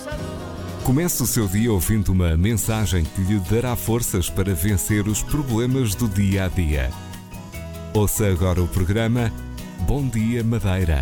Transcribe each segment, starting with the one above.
Comece o seu dia ouvindo uma mensagem que lhe dará forças para vencer os problemas do dia a dia. Ouça agora o programa Bom Dia Madeira.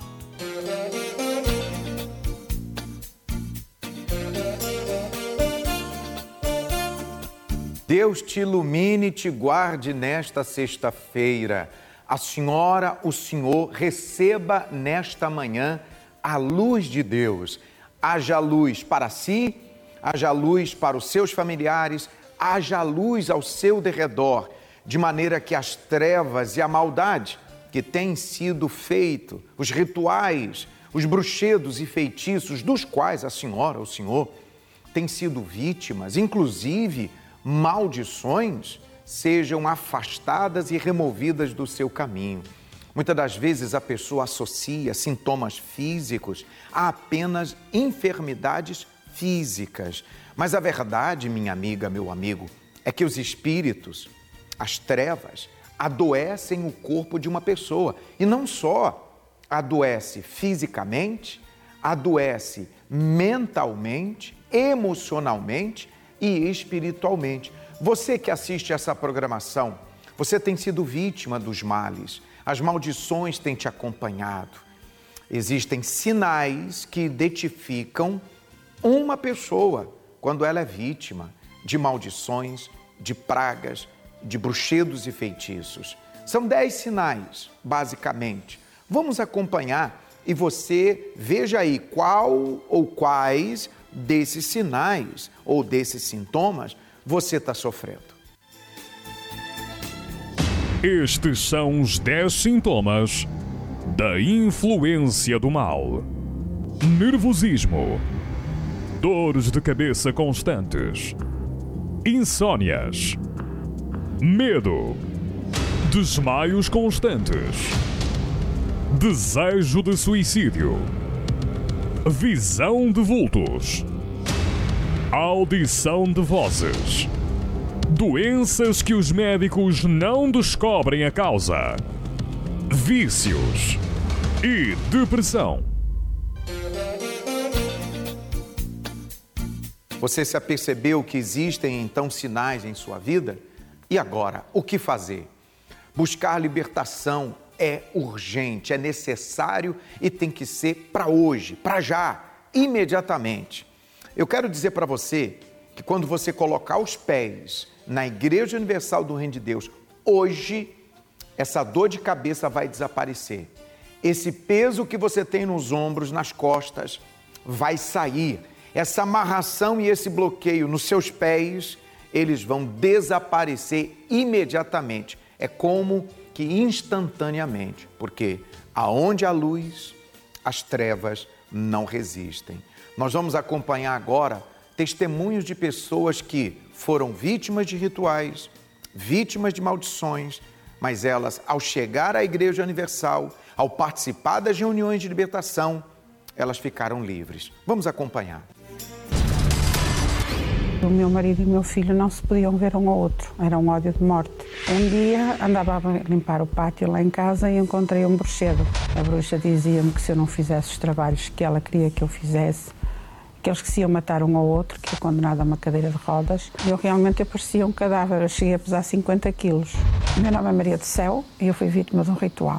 Deus te ilumine e te guarde nesta sexta-feira. A senhora, o senhor, receba nesta manhã a luz de Deus. Haja luz para si, haja luz para os seus familiares, haja luz ao seu derredor, de maneira que as trevas e a maldade que têm sido feito, os rituais, os bruxedos e feitiços dos quais a senhora, o senhor, têm sido vítimas, inclusive maldições, sejam afastadas e removidas do seu caminho. Muitas das vezes a pessoa associa sintomas físicos a apenas enfermidades físicas. Mas a verdade, minha amiga, meu amigo, é que os espíritos, as trevas, adoecem o corpo de uma pessoa. E não só adoece fisicamente, adoece mentalmente, emocionalmente e espiritualmente. Você que assiste essa programação, você tem sido vítima dos males. As maldições têm te acompanhado. Existem sinais que identificam uma pessoa quando ela é vítima de maldições, de pragas, de bruxedos e feitiços. São 10 sinais, basicamente. Vamos acompanhar e você veja aí qual ou quais desses sinais ou desses sintomas você está sofrendo. Estes são os 10 sintomas da influência do mal: nervosismo, dores de cabeça constantes, insônias, medo, desmaios constantes, desejo de suicídio, visão de vultos, audição de vozes, doenças que os médicos não descobrem a causa, vícios e depressão. Você se apercebeu que existem então sinais em sua vida? E agora, o que fazer? Buscar libertação é urgente, é necessário e tem que ser para hoje, para já, imediatamente. Eu quero dizer para você que quando você colocar os pés na Igreja Universal do Reino de Deus, hoje, essa dor de cabeça vai desaparecer. Esse peso que você tem nos ombros, nas costas, vai sair. Essa amarração e esse bloqueio nos seus pés, eles vão desaparecer imediatamente. É como que instantaneamente, porque aonde há luz, as trevas não resistem. Nós vamos acompanhar agora testemunhos de pessoas que foram vítimas de rituais, vítimas de maldições, mas elas, ao chegar à Igreja Universal, ao participar das reuniões de libertação, elas ficaram livres. Vamos acompanhar. O meu marido e o meu filho não se podiam ver um ao outro, era um ódio de morte. Um dia andava a limpar o pátio lá em casa e encontrei um bruxedo. A bruxa dizia-me que se eu não fizesse os trabalhos que ela queria que eu fizesse, que eles que se iam matar um ao outro, que eu condenado a uma cadeira de rodas. Eu realmente parecia um cadáver, eu cheguei a pesar 50 quilos. O meu nome é Maria do Céu e eu fui vítima de um ritual.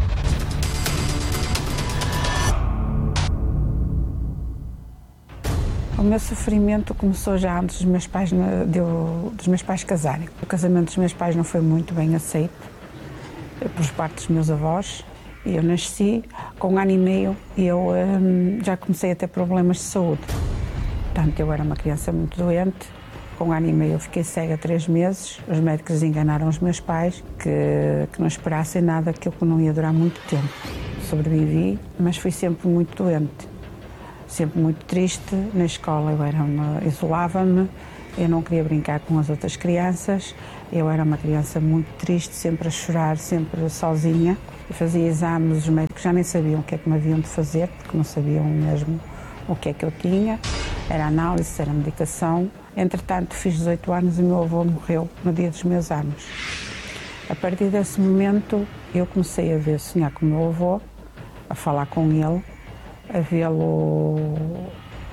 O meu sofrimento começou já antes dos meus pais casarem. O casamento dos meus pais não foi muito bem aceito por parte dos meus avós. Eu nasci com 1 ano e meio e eu já comecei a ter problemas de saúde. Portanto, eu era uma criança muito doente. Com 1 ano e meio eu fiquei cega 3 meses. Os médicos enganaram os meus pais que não esperassem nada, que eu não ia durar muito tempo. Sobrevivi, mas fui sempre muito doente. Sempre muito triste. Na escola eu isolava-me, eu não queria brincar com as outras crianças. Eu era uma criança muito triste, sempre a chorar, sempre sozinha. Eu fazia exames, os médicos já nem sabiam o que é que me haviam de fazer, porque não sabiam mesmo o que é que eu tinha. Era análise, era medicação. Entretanto, fiz 18 anos e o meu avô morreu no dia dos meus anos. A partir desse momento, eu comecei a sonhar com o meu avô, a falar com ele, a vê-lo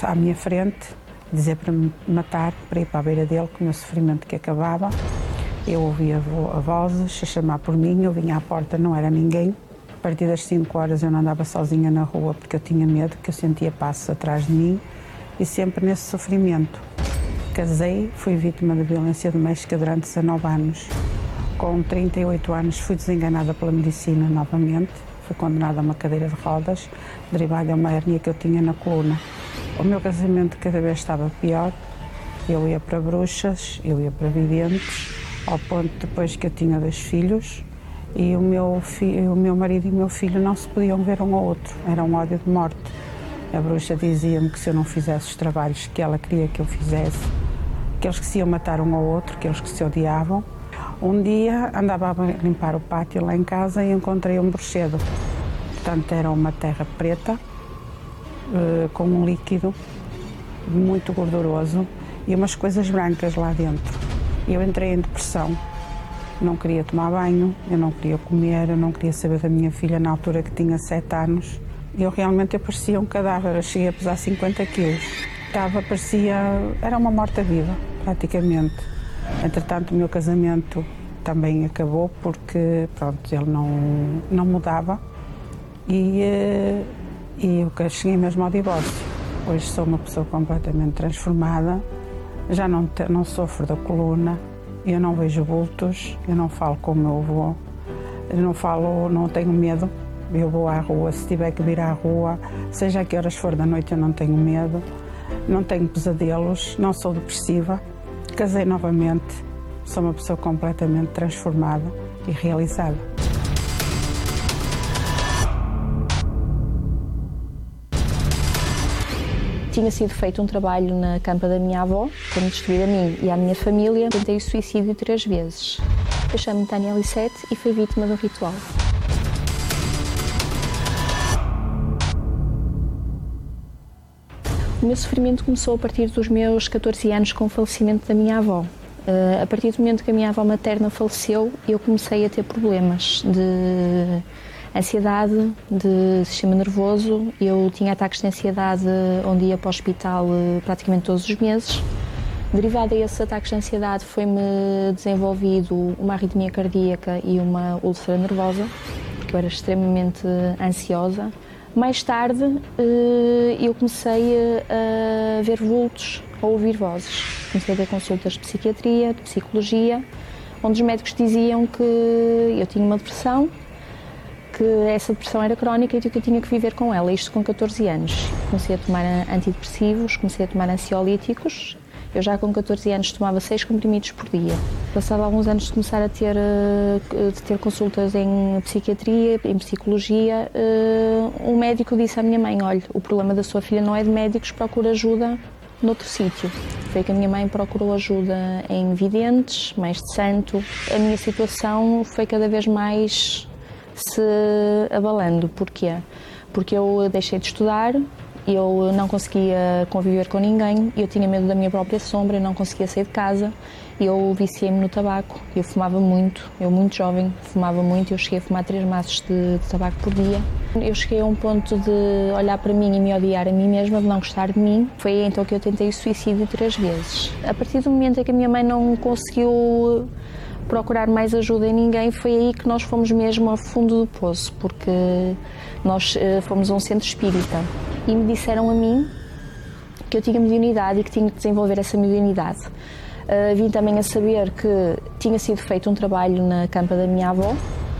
à minha frente, dizer para me matar, para ir para a beira dele, com o meu sofrimento que acabava. Eu ouvia vozes a chamar por mim, eu vinha à porta, não era ninguém. A partir das 5 horas eu não andava sozinha na rua porque eu tinha medo, que eu sentia passos atrás de mim e sempre nesse sofrimento. Casei, fui vítima de violência doméstica durante 19 anos. Com 38 anos fui desenganada pela medicina novamente, fui condenada a uma cadeira de rodas, derivada a uma hérnia que eu tinha na coluna. O meu casamento cada vez estava pior, eu ia para bruxas, eu ia para videntes, ao ponto depois que eu tinha 2 filhos e o meu marido e o meu filho não se podiam ver um ao outro, era um ódio de morte. A bruxa dizia-me que se eu não fizesse os trabalhos que ela queria que eu fizesse, que eles que se iam matar um ao outro, que eles que se odiavam. Um dia andava a limpar o pátio lá em casa e encontrei um bruxedo. Portanto, era uma terra preta, com um líquido muito gorduroso e umas coisas brancas lá dentro. Eu entrei em depressão, não queria tomar banho, eu não queria comer, eu não queria saber da minha filha na altura que tinha 7 anos. Eu realmente parecia um cadáver, eu cheguei a pesar 50 quilos. Era uma morta-viva, praticamente. Entretanto, o meu casamento também acabou porque, pronto, ele não mudava e eu cheguei mesmo ao divórcio. Hoje sou uma pessoa completamente transformada, já não sofro da coluna, eu não vejo bultos, eu não falo com o meu avô, não tenho medo, eu vou à rua, se tiver que vir à rua, seja a que horas for da noite eu não tenho medo, não tenho pesadelos, não sou depressiva, casei novamente, sou uma pessoa completamente transformada e realizada. Tinha sido feito um trabalho na campa da minha avó, para me destruir a mim e à minha família. Tentei o suicídio 3 vezes. Eu chamo-me Tânia Lissete e fui vítima de um ritual. O meu sofrimento começou a partir dos meus 14 anos com o falecimento da minha avó. A partir do momento que a minha avó materna faleceu, eu comecei a ter problemas de ansiedade, de sistema nervoso. Eu tinha ataques de ansiedade onde ia para o hospital praticamente todos os meses. Derivado a esses ataques de ansiedade foi-me desenvolvido uma arritmia cardíaca e uma úlcera nervosa, porque eu era extremamente ansiosa. Mais tarde eu comecei a ver vultos, a ouvir vozes. Comecei a ter consultas de psiquiatria, de psicologia, onde os médicos diziam que eu tinha uma depressão, que essa depressão era crónica e que eu tinha que viver com ela, isto com 14 anos. Comecei a tomar antidepressivos, comecei a tomar ansiolíticos. Eu já com 14 anos tomava 6 comprimidos por dia. Passado alguns anos de começar a ter consultas em psiquiatria, em psicologia, um médico disse à minha mãe: olha, o problema da sua filha não é de médicos, procura ajuda noutro sítio. Foi que a minha mãe procurou ajuda em videntes, mais de santo. A minha situação foi cada vez mais se abalando. Porquê? Porque eu deixei de estudar, eu não conseguia conviver com ninguém, eu tinha medo da minha própria sombra, eu não conseguia sair de casa, eu viciei-me no tabaco, eu fumava muito, eu muito jovem fumava muito, eu cheguei a fumar 3 maços de tabaco por dia. Eu cheguei a um ponto de olhar para mim e me odiar a mim mesma, de não gostar de mim. Foi aí então que eu tentei o suicídio 3 vezes. A partir do momento em que a minha mãe não conseguiu procurar mais ajuda em ninguém, foi aí que nós fomos mesmo ao fundo do poço, porque nós fomos a um centro espírita e me disseram a mim que eu tinha mediunidade e que tinha que desenvolver essa mediunidade. Vim também a saber que tinha sido feito um trabalho na campa da minha avó,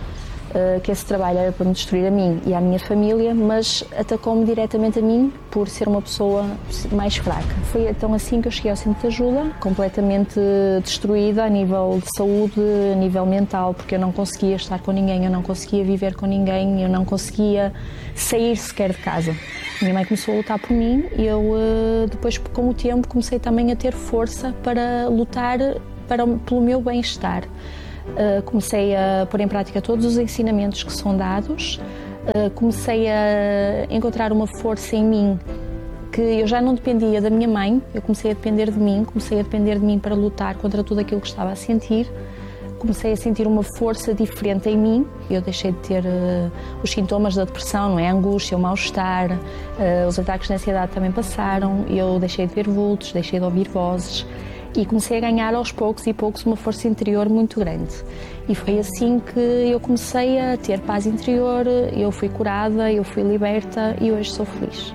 que esse trabalho era para me destruir a mim e à minha família, mas atacou-me diretamente a mim por ser uma pessoa mais fraca. Foi então assim que eu cheguei ao centro de ajuda, completamente destruída a nível de saúde, a nível mental, porque eu não conseguia estar com ninguém, eu não conseguia viver com ninguém, eu não conseguia sair sequer de casa. Minha mãe começou a lutar por mim e eu, depois, com o tempo, comecei também a ter força para lutar pelo meu bem-estar. Comecei a pôr em prática todos os ensinamentos que são dados, comecei a encontrar uma força em mim que eu já não dependia da minha mãe, eu comecei a depender de mim para lutar contra tudo aquilo que estava a sentir. comecei a sentir uma força diferente em mim. Eu deixei de ter os sintomas da depressão, não é? A angústia, o mal-estar, os ataques de ansiedade também passaram. Eu deixei de ver vultos, deixei de ouvir vozes e comecei a ganhar aos poucos e poucos uma força interior muito grande. E foi assim que eu comecei a ter paz interior, eu fui curada, eu fui liberta e hoje sou feliz.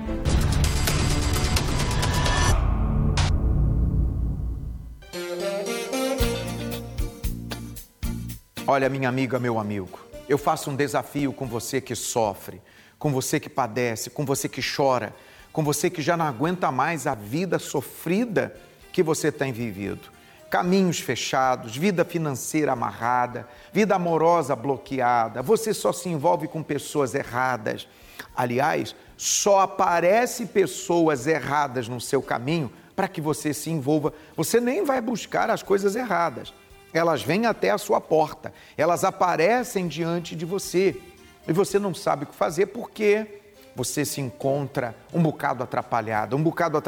Olha, minha amiga, meu amigo, eu faço um desafio com você que sofre, com você que padece, com você que chora, com você que já não aguenta mais a vida sofrida que você tem vivido. Caminhos fechados, vida financeira amarrada, vida amorosa bloqueada, você só se envolve com pessoas erradas. Aliás, só aparecem pessoas erradas no seu caminho para que você se envolva. Você nem vai buscar as coisas erradas. Elas vêm até a sua porta, elas aparecem diante de você e você não sabe o que fazer porque você se encontra um bocado atrapalhado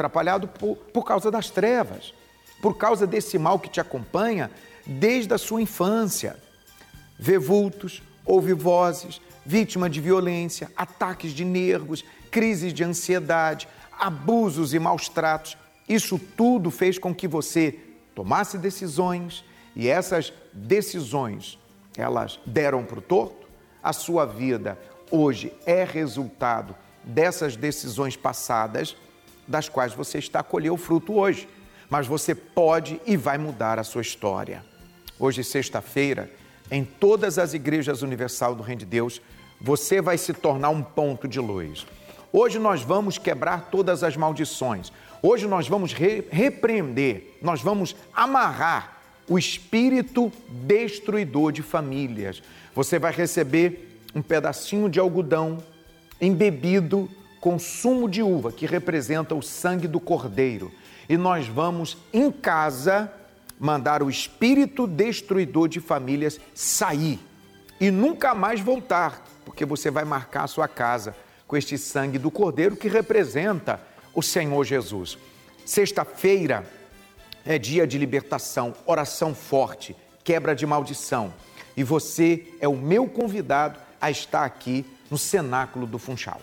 por causa das trevas, por causa desse mal que te acompanha desde a sua infância. Vê vultos, ouve vozes, vítima de violência, ataques de nervos, crises de ansiedade, abusos e maus tratos. Isso tudo fez com que você tomasse decisões e essas decisões, elas deram para o torto. A sua vida hoje é resultado dessas decisões passadas, das quais você está a colher o fruto hoje. Mas você pode e vai mudar a sua história. Hoje, sexta-feira, em todas as igrejas universal do Reino de Deus, você vai se tornar um ponto de luz. Hoje nós vamos quebrar todas as maldições. Hoje nós vamos repreender, nós vamos amarrar o espírito destruidor de famílias. Você vai receber um pedacinho de algodão embebido com sumo de uva, que representa o sangue do Cordeiro. E nós vamos, em casa, mandar o espírito destruidor de famílias sair e nunca mais voltar, porque você vai marcar a sua casa com este sangue do Cordeiro que representa o Senhor Jesus. Sexta-feira é dia de libertação, oração forte, quebra de maldição. E você é o meu convidado a estar aqui no Cenáculo do Funchal.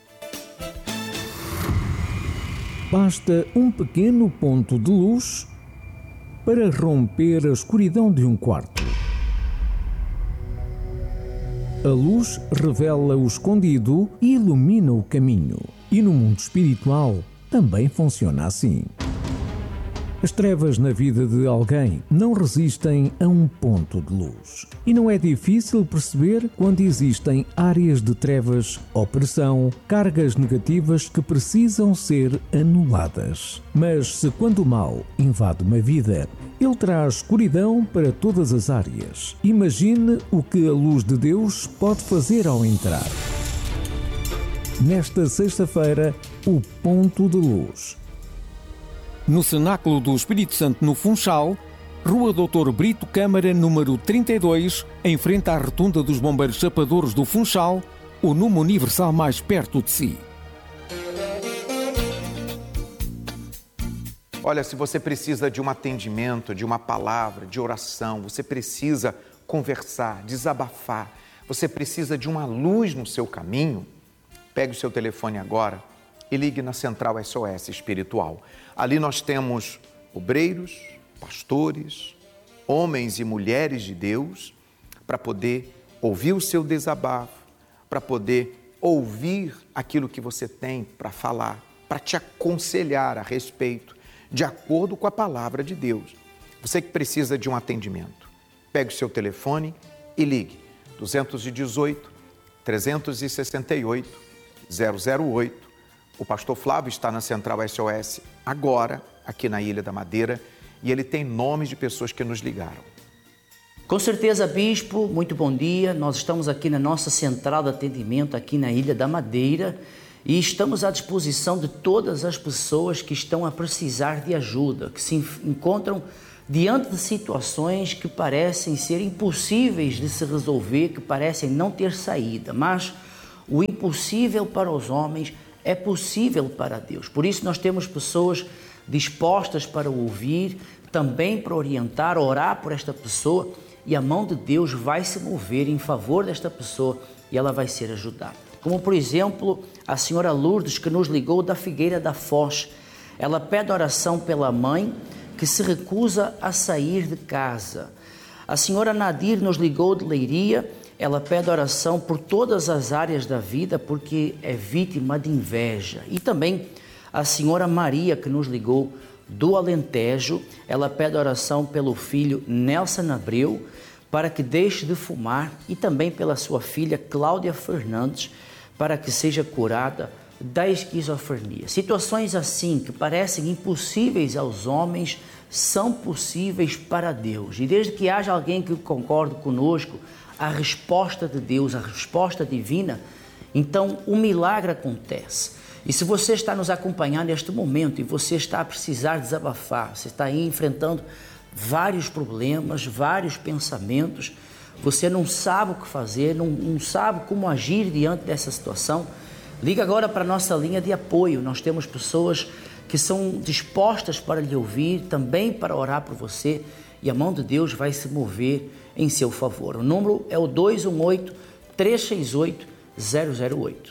Basta um pequeno ponto de luz para romper a escuridão de um quarto. A luz revela o escondido e ilumina o caminho. E no mundo espiritual também funciona assim. As trevas na vida de alguém não resistem a um ponto de luz. E não é difícil perceber quando existem áreas de trevas, opressão, cargas negativas que precisam ser anuladas. Mas se quando o mal invade uma vida, ele traz escuridão para todas as áreas. Imagine o que a luz de Deus pode fazer ao entrar. Nesta sexta-feira, o ponto de luz. No Cenáculo do Espírito Santo, no Funchal, Rua Doutor Brito Câmara, número 32, em frente à Rotunda dos Bombeiros Chapadores do Funchal, o Numa Universal mais perto de si. Olha, se você precisa de um atendimento, de uma palavra, de oração, você precisa conversar, desabafar, você precisa de uma luz no seu caminho, pegue o seu telefone agora e ligue na Central SOS Espiritual. Ali nós temos obreiros, pastores, homens e mulheres de Deus, para poder ouvir o seu desabafo, para poder ouvir aquilo que você tem para falar, para te aconselhar a respeito, de acordo com a palavra de Deus. Você que precisa de um atendimento, pegue o seu telefone e ligue 218 368 008. O pastor Flávio está na Central SOS agora, aqui na Ilha da Madeira, e ele tem nomes de pessoas que nos ligaram. Com certeza, bispo, muito bom dia. Nós estamos aqui na nossa central de atendimento aqui na Ilha da Madeira e estamos à disposição de todas as pessoas que estão a precisar de ajuda, que se encontram diante de situações que parecem ser impossíveis de se resolver, que parecem não ter saída, mas o impossível para os homens é possível para Deus. Por isso nós temos pessoas dispostas para ouvir, também para orientar, orar por esta pessoa e a mão de Deus vai se mover em favor desta pessoa e ela vai ser ajudada. Como, por exemplo, a senhora Lourdes, que nos ligou da Figueira da Foz. Ela pede oração pela mãe que se recusa a sair de casa. A senhora Nadir nos ligou de Leiria. Ela pede oração por todas as áreas da vida porque é vítima de inveja. E também a senhora Maria, que nos ligou do Alentejo. Ela pede oração pelo filho Nelson Abreu para que deixe de fumar e também pela sua filha Cláudia Fernandes para que seja curada da esquizofrenia. Situações assim que parecem impossíveis aos homens são possíveis para Deus. E desde que haja alguém que concorde conosco, a resposta de Deus, a resposta divina, então o milagre acontece. E se você está nos acompanhando neste momento e você está a precisar desabafar, você está aí enfrentando vários problemas, vários pensamentos, você não sabe o que fazer, não sabe como agir diante dessa situação, liga agora para a nossa linha de apoio. Nós temos pessoas que são dispostas para lhe ouvir, também para orar por você, e a mão de Deus vai se mover em seu favor. O número é o 218-368-008.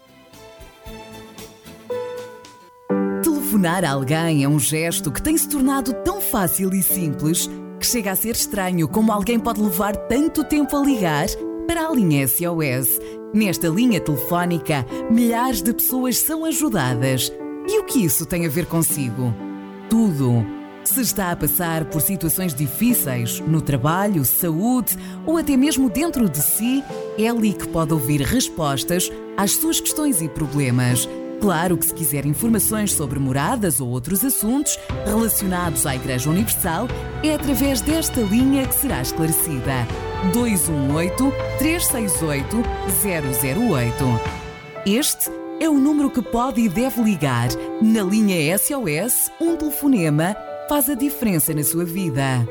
Telefonar a alguém é um gesto que tem se tornado tão fácil e simples que chega a ser estranho como alguém pode levar tanto tempo a ligar para a linha SOS. Nesta linha telefónica, milhares de pessoas são ajudadas. E o que isso tem a ver consigo? Tudo. Se está a passar por situações difíceis, no trabalho, saúde ou até mesmo dentro de si, é ali que pode ouvir respostas às suas questões e problemas. Claro que se quiser informações sobre moradas ou outros assuntos relacionados à Igreja Universal, é através desta linha que será esclarecida. 218-368-008. Este é o número que pode e deve ligar. Na linha SOS, um telefonema faz a diferença na sua vida.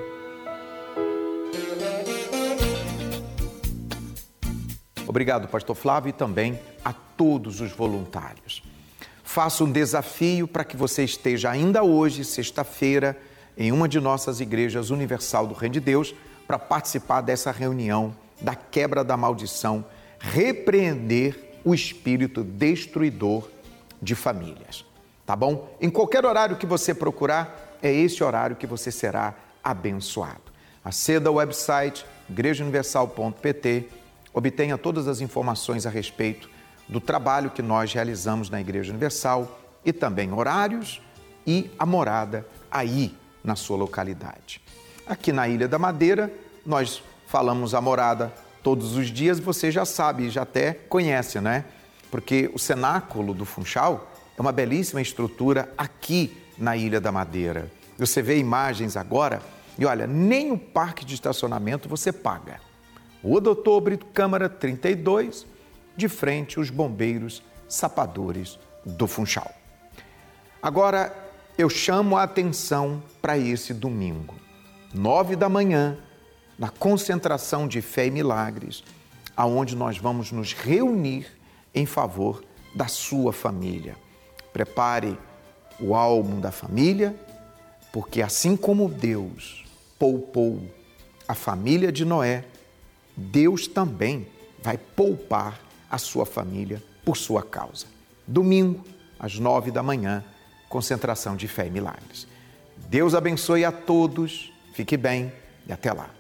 Obrigado, pastor Flávio, e também a todos os voluntários. Faço um desafio para que você esteja ainda hoje, sexta-feira, em uma de nossas igrejas Universal do Reino de Deus, para participar dessa reunião da quebra da maldição, repreender o espírito destruidor de famílias. Tá bom? Em qualquer horário que você procurar, é esse horário que você será abençoado. Aceda ao website igrejauniversal.pt, obtenha todas as informações a respeito do trabalho que nós realizamos na Igreja Universal e também horários e a morada aí na sua localidade. Aqui na Ilha da Madeira, nós falamos a morada todos os dias, você já sabe, já até conhece, né? Porque o cenáculo do Funchal é uma belíssima estrutura aqui na Ilha da Madeira. Você vê imagens agora e olha, nem o parque de estacionamento você paga. Rua Doutor Brito Câmara 32, de frente os bombeiros sapadores do Funchal. Agora eu chamo a atenção para esse domingo, 9 da manhã, na concentração de fé e milagres, aonde nós vamos nos reunir em favor da sua família. Prepare o álbum da família, porque assim como Deus poupou a família de Noé, Deus também vai poupar a sua família por sua causa. Domingo, às 9 da manhã, concentração de fé e milagres. Deus abençoe a todos, fique bem e até lá.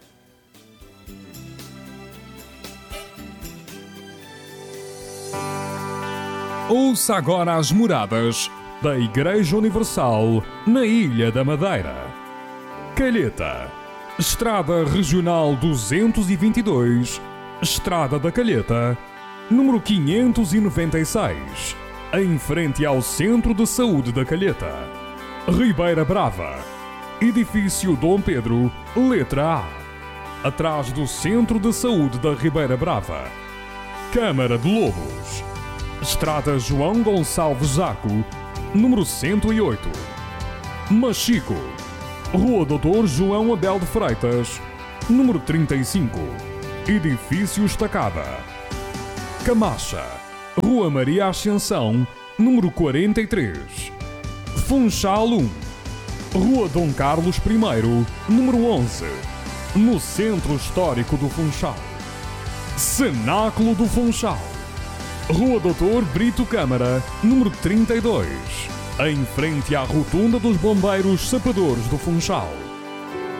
Ouça agora as moradas da Igreja Universal na Ilha da Madeira. Calheta, Estrada Regional 222, Estrada da Calheta, número 596, em frente ao Centro de Saúde da Calheta. Ribeira Brava, Edifício Dom Pedro, letra A, atrás do Centro de Saúde da Ribeira Brava. Câmara de Lobos, Estrada João Gonçalves Zaco, número 108. Machico, Rua Doutor João Abel de Freitas, número 35, Edifício Estacada. Camacha, Rua Maria Ascensão, número 43. Funchal 1, Rua Dom Carlos I, número 11. no Centro Histórico do Funchal. Cenáculo do Funchal, Rua Doutor Brito Câmara, número 32, em frente à Rotunda dos Bombeiros Sapadores do Funchal.